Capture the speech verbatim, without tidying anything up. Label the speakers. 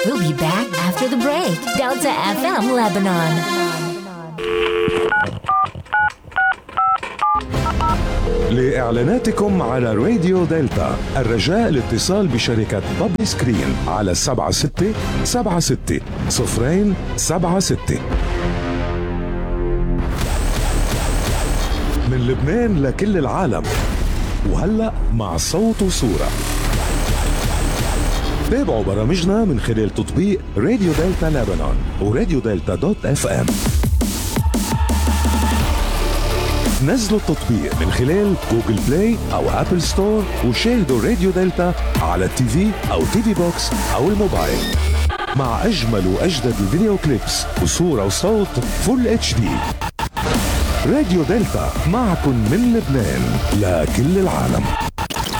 Speaker 1: We'll be back after the break. Delta إف إم Lebanon.
Speaker 2: لإعلاناتكم على راديو دلتا الرجاء الاتصال بشركة بابي سكرين على سبعة ستة سبعة ستة صفرين سبعة ستة. من لبنان لكل العالم، وهلأ مع صوت وصورة. تابعوا برامجنا من خلال تطبيق راديو دلتا لبنان وراديو دلتا دوت اف ام. نزلوا التطبيق من خلال جوجل بلاي او ابل ستور وشاهدوا راديو دلتا على التي في او تي في بوكس او الموبايل مع اجمل واجدد الفيديو كليبس وصورة وصوت فول اتش دي. راديو دلتا معكم من لبنان لكل العالم.